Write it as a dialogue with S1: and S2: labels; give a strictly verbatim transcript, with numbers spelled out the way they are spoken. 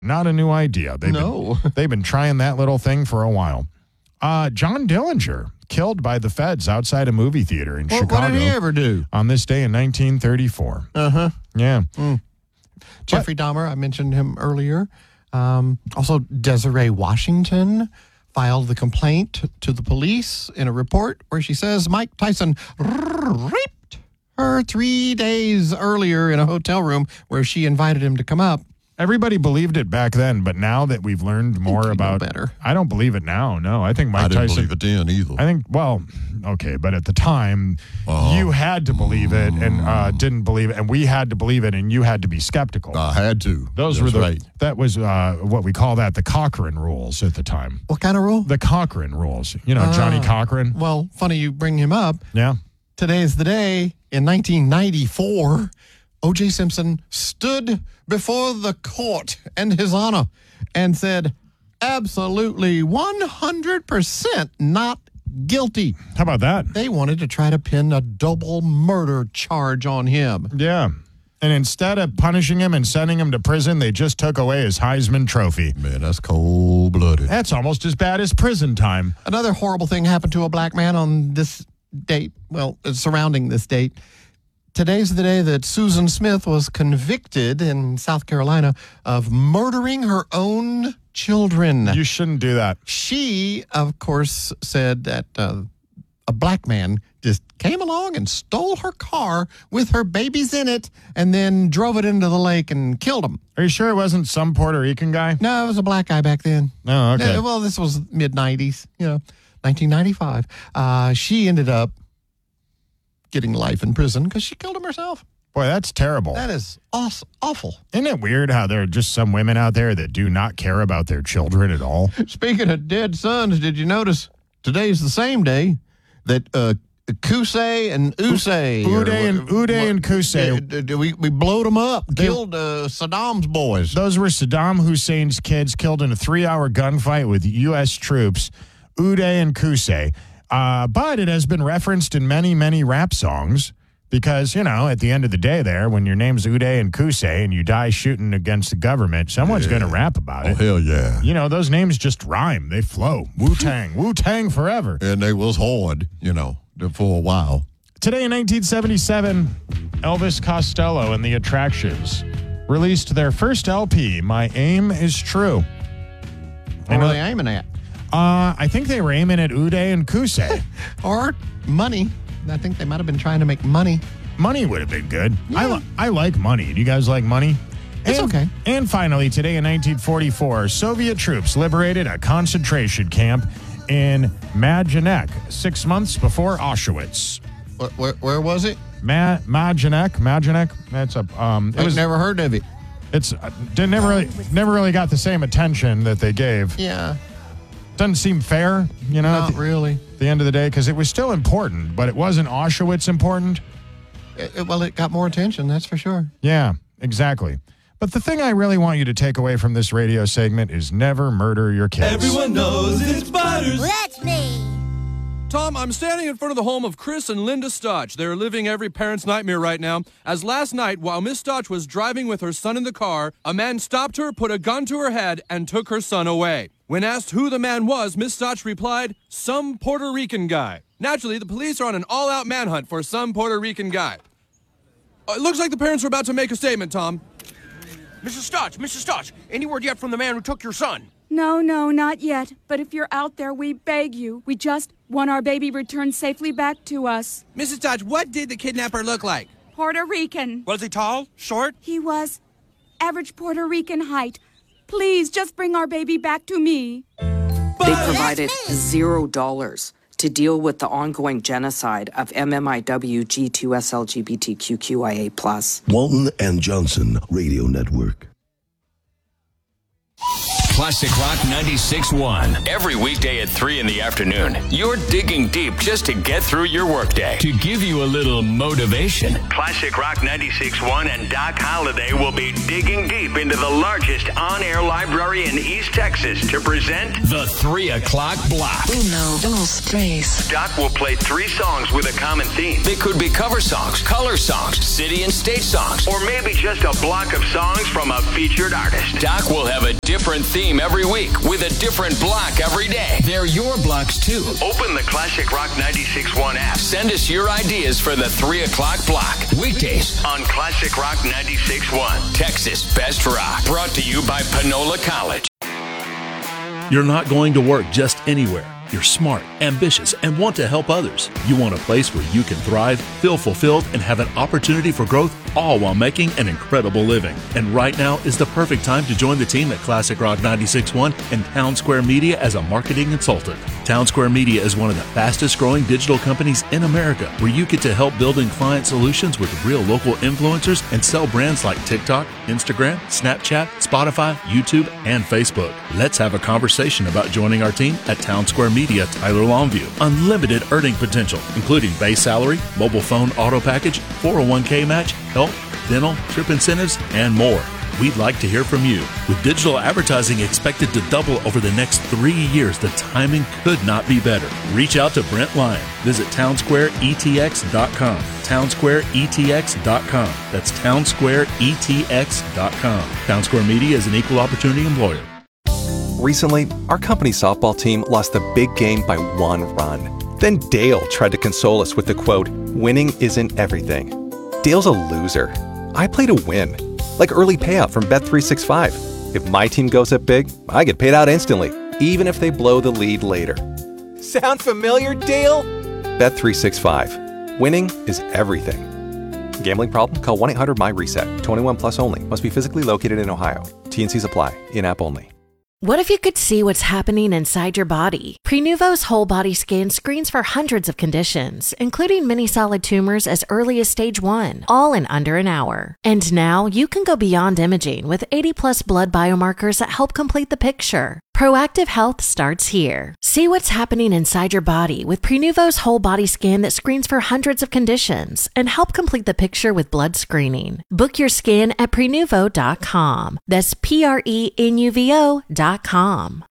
S1: Not a new idea. They've
S2: No.
S1: Been, they've been trying that little thing for a while. Uh, John Dillinger, killed by the feds outside a movie theater in
S2: Well,
S1: Chicago.
S2: what did he ever do?
S1: On this day in nineteen thirty-four.
S2: Uh-huh.
S1: Yeah.
S2: Mm. Jeffrey Dahmer, I mentioned him earlier. Um, also, Desiree Washington filed the complaint to the police in a report where she says Mike Tyson raped her three days earlier in a hotel room where she invited him to come up.
S1: Everybody believed it back then, but now that we've learned more
S2: you
S1: about
S2: know better.
S1: I don't believe it now. No, I think Mike
S3: I didn't
S1: Tyson.
S3: believe it then either.
S1: I think, well, okay, but at the time,
S3: Uh-huh.
S1: you had to believe it and uh, didn't believe it, and we had to believe it, and you had to be skeptical.
S3: I had to.
S1: Those
S3: That's
S1: were the
S3: right.
S1: that was uh, what we call that the Cochrane rules at the time.
S2: What kind of rule?
S1: The Cochrane rules. You know, Johnny
S2: Ah.
S1: Cochran.
S2: Well, funny you bring him up.
S1: Yeah.
S2: Today's the day. In nineteen ninety-four, O J. Simpson stood before the court and his honor and said, absolutely one hundred percent not guilty.
S1: How about that?
S2: They wanted to try to pin a double murder charge on him.
S1: Yeah. And instead of punishing him and sending him to prison, they just took away his Heisman Trophy.
S3: Man, that's cold-blooded.
S1: That's almost as bad as prison time.
S2: Another horrible thing happened to a black man on this date, well, surrounding this date. Today's the day that Susan Smith was convicted in South Carolina of murdering her own children.
S1: You shouldn't do that.
S2: She, of course, said that uh, a black man just came along and stole her car with her babies in it and then drove it into the lake and killed them.
S1: Are you sure it wasn't some Puerto Rican guy?
S2: No, it was a black guy back then.
S1: Oh, okay.
S2: Uh, well, this was mid-nineties, you know, nineteen ninety-five. Uh, she ended up getting life in prison because she killed him herself.
S1: Boy, that's terrible.
S2: That is awesome, awful.
S1: Isn't it weird how there are just some women out there that do not care about their children at all?
S2: Speaking of dead sons, did you notice today's the same day that uh, Kusei and Usei.
S1: Uday and Uday and Kusei.
S2: We, we blowed them up, killed uh, Saddam's boys.
S1: Those were Saddam Hussein's kids killed in a three-hour gunfight with U S troops, Uday and Kusei. Uh, but it has been referenced in many, many rap songs because, you know, at the end of the day there, when your name's Uday and Kusei and you die shooting against the government, someone's
S3: Yeah.
S1: going to rap about
S3: Oh,
S1: it.
S3: hell yeah.
S1: You know, those names just rhyme. They flow. Wu-Tang. Wu-Tang forever.
S3: And they was hard, you know, for a while.
S1: Today in nineteen seventy-seven, Elvis Costello and the Attractions released their first L P, My Aim Is True.
S2: What were they aiming at?
S1: Uh, I think they were aiming at Uday and Kusei.
S2: Or money. I think they might have been trying to make money.
S1: Money would have been good. I,
S2: Yeah.
S1: li- I like money. Do you guys like money?
S2: It's
S1: and,
S2: okay.
S1: And finally, today in nineteen forty-four, Soviet troops liberated a concentration camp in Majdanek, six months before Auschwitz.
S2: Where, where, where was it?
S1: Ma- Majdanek, Majdanek. That's a. Um, it
S2: I've
S1: was.
S2: never heard of it.
S1: It's uh, did never really never really got the same attention that they gave.
S2: Yeah,
S1: Doesn't seem fair, you know.
S2: not
S1: at the,
S2: really.
S1: the end of the day, because it was still important, but it wasn't Auschwitz important.
S2: It- it- well, it got more attention, that's for sure.
S1: Yeah, exactly. But the thing I really want you to take away from this radio segment is never murder your kids.
S4: Everyone knows it's spiders.
S5: That's me.
S4: Tom, I'm standing in front of the home of Chris and Linda Stotch. They're living every parent's nightmare right now. As last night, while Miss Stotch was driving with her son in the car, a man stopped her, put a gun to her head, and took her son away. When asked who the man was, Miss Stotch replied, some Puerto Rican guy. Naturally, the police are on an all-out manhunt for some Puerto Rican guy. Uh, it looks like the parents are about to make a statement, Tom.
S6: Missus Stotch, Missus Stotch, any word yet from the man who took your son?
S7: No, no, not yet. But if you're out there, we beg you. We just want our baby returned safely back to us.
S4: Missus Stotch, what did the kidnapper look like?
S7: Puerto Rican.
S6: Was he tall, short?
S7: He was average Puerto Rican height. Please, just bring our baby back to me.
S8: They provided zero dollars to deal with the ongoing genocide of M M I W G two S L G B T Q Q I A plus.
S9: Walton and Johnson Radio Network.
S5: Classic Rock ninety-six point one. Every weekday at three in the afternoon, you're digging deep just to get through your workday. To give you a little motivation, Classic Rock ninety-six point one and Doc Holliday will be digging deep into the largest on-air library in East Texas to present the three o'clock block.
S9: Uno, dos, tres.
S5: Doc will play three songs with a common theme. They could be cover songs, color songs, city and state songs, or maybe just a block of songs from a featured artist. Doc will have a different theme every week with a different block every day. They're your blocks too. Open the Classic Rock ninety-six point one app. Send us your ideas for the three o'clock block. Weekdays on Classic Rock ninety-six point one. Texas Best Rock. Brought to you by Panola College.
S10: You're not going to work just anywhere. You're smart, ambitious, and want to help others. You want a place where you can thrive, feel fulfilled, and have an opportunity for growth, all while making an incredible living. And right now is the perfect time to join the team at Classic Rock ninety-six point one and Town Square Media as a marketing consultant. Town Square Media is one of the fastest growing digital companies in America, where you get to help building client solutions with real local influencers and sell brands like TikTok, Instagram, Snapchat, Spotify, YouTube, and Facebook. Let's have a conversation about joining our team at Town Square Media, Tyler Longview. Unlimited earning potential, including base salary, mobile phone auto package, four oh one k match, health, dental, trip incentives, and more. We'd like to hear from you. With digital advertising expected to double over the next three years, the timing could not be better. Reach out to Brent Lyon. Visit town square e t x dot com. town square e t x dot com. That's town square e t x dot com. Town Square Media is an equal opportunity employer.
S11: Recently, our company softball team lost the big game by one run. Then Dale tried to console us with the quote, "Winning isn't everything." Dale's a loser. I play to win. Like early payout from Bet three sixty-five. If my team goes up big, I get paid out instantly, even if they blow the lead later. Sound familiar, Dale? Bet three sixty-five. Winning is everything. Gambling problem? Call one eight hundred M Y reset. twenty-one plus only. Must be physically located in Ohio. T N Cs apply. In-app only.
S12: What if you could see what's happening inside your body? Prenuvo's whole body scan screens for hundreds of conditions, including many solid tumors as early as stage one, all in under an hour. And now you can go beyond imaging with eighty plus blood biomarkers that help complete the picture. Proactive health starts here. See what's happening inside your body with Prenuvo's whole body scan that screens for hundreds of conditions and help complete the picture with blood screening. Book your scan at prenuvo dot com. That's P R E N U V O dot com.